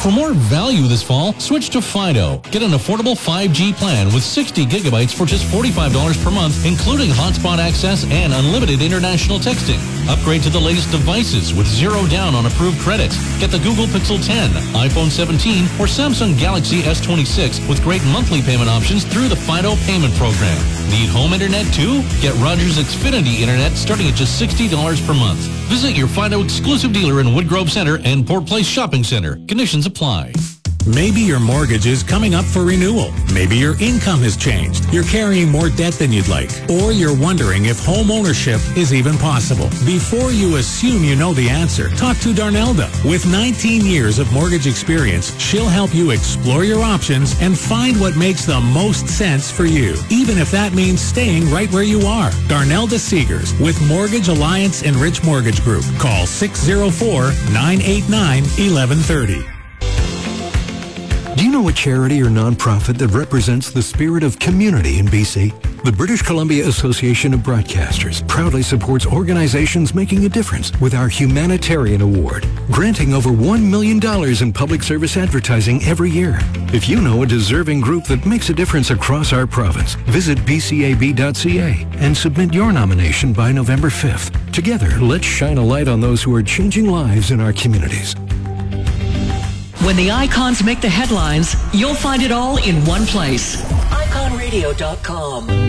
For more value this fall, switch to Fido. Get an affordable 5G plan with 60 gigabytes for just $45 per month, including hotspot access and unlimited international texting. Upgrade to the latest devices with zero down on approved credit. Get the Google Pixel 10, iPhone 17, or Samsung Galaxy S26 with great monthly payment options through the Fido payment program. Need home internet too? Get Rogers Xfinity Internet starting at just $60 per month. Visit your Fido exclusive dealer in Woodgrove Center and Port Place Shopping Center. Conditions apply. Maybe your mortgage is coming up for renewal. Maybe your income has changed. You're carrying more debt than you'd like. Or you're wondering if home ownership is even possible. Before you assume you know the answer, talk to Darnelda. With 19 years of mortgage experience, she'll help you explore your options and find what makes the most sense for you, even if that means staying right where you are. Darnelda Seegers with Mortgage Alliance and Rich Mortgage Group. Call 604-989-1130. Do you know a charity or nonprofit that represents the spirit of community in BC? The British Columbia Association of Broadcasters proudly supports organizations making a difference with our Humanitarian Award, granting over $1 million in public service advertising every year. If you know a deserving group that makes a difference across our province, visit bcab.ca and submit your nomination by November 5th. Together, let's shine a light on those who are changing lives in our communities. When the icons make the headlines, you'll find it all in one place. IconRadio.com.